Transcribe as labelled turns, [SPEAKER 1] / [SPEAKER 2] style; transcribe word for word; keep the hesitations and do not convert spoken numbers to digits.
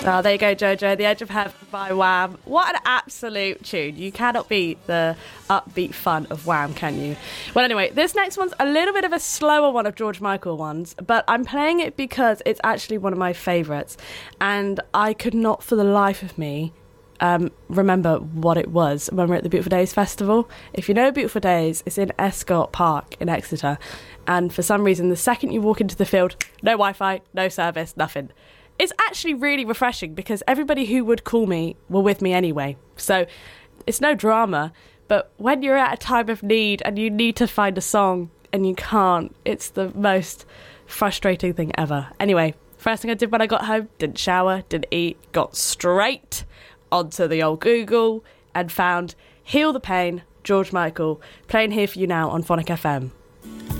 [SPEAKER 1] Oh, there you go, Jojo. The Edge of Heaven by Wham. What an absolute tune. You cannot beat the upbeat fun of Wham, can you? Well, anyway, this next one's a little bit of a slower one of George Michael ones, but I'm playing it because it's actually one of my favourites, and I could not for the life of me um, remember what it was when we were at the Beautiful Days Festival. If you know Beautiful Days, it's in Escort Park in Exeter, and for some reason, the second you walk into the field, no Wi-Fi, no service, nothing. It's actually really refreshing because everybody who would call me were with me anyway. So it's no drama. But when you're at a time of need and you need to find a song and you can't, it's the most frustrating thing ever. Anyway, first thing I did when I got home, didn't shower, didn't eat, got straight onto the old Google and found Heal the Pain, George Michael, playing here for you now on Phonic F M.